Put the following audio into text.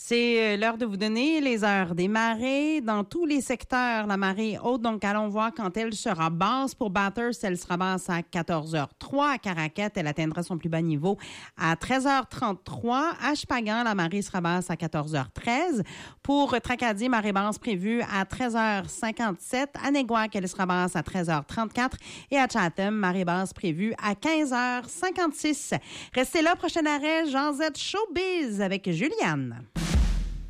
C'est l'heure de vous donner les heures des marées. Dans tous les secteurs, la marée haute, donc allons voir quand elle sera basse. Pour Bathurst, elle sera basse à 14h03. À Caraquet, elle atteindra son plus bas niveau à 13h33. À Shpagan, la marée sera basse à 14h13. Pour Tracadie, marée basse prévue à 13h57. À Neguac, elle sera basse à 13h34. Et à Chatham, marée basse prévue à 15h56. Restez là, prochain arrêt, Jean Z Showbiz avec Juliane.